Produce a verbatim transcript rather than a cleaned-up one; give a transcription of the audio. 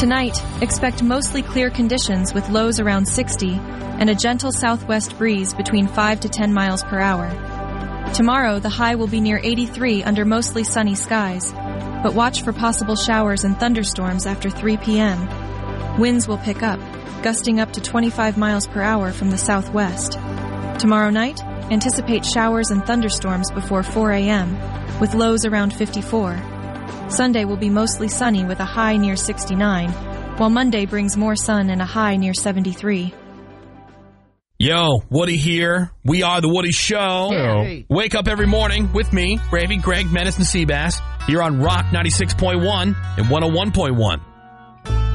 Tonight, expect mostly clear conditions with lows around sixty and a gentle southwest breeze between five to ten miles per hour. Tomorrow, the high will be near eighty-three under mostly sunny skies, but watch for possible showers and thunderstorms after three p.m. Winds will pick up, gusting up to twenty-five miles per hour from the southwest. Tomorrow night, anticipate showers and thunderstorms before four a.m., with lows around fifty-four. Sunday will be mostly sunny with a high near sixty-nine, while Monday brings more sun and a high near seventy-three. Yo, Woody here. We are The Woody Show. Hey. Wake up every morning with me, Gravy, Greg, Menace, and Seabass, here on Rock ninety-six point one and one oh one point one.